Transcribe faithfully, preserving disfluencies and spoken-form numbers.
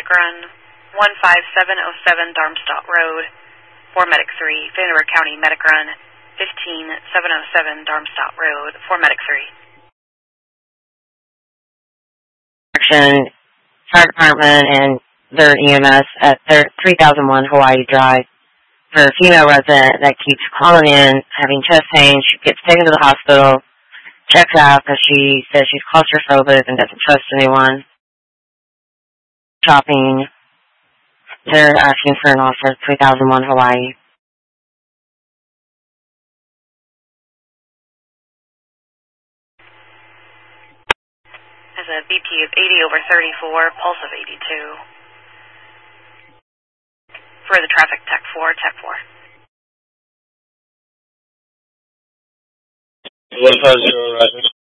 Medic Run, one five seven oh seven Darmstadt Road, for Medic three, Vanderbilt County Medic Run, fifteen seven oh seven Darmstadt Road, for Medic three. Fire Department and their E M S at their three thousand one Hawaii Drive for a female resident that keeps calling in, having chest pain. She gets taken to the hospital, checks out because she says she's claustrophobic and doesn't trust anyone. Shopping. They're asking for an offer, three thousand one Hawaii. Has a B P of eighty over thirty-four, pulse of eighty-two. For the traffic, Tech four, Tech four. one five zero, Roger.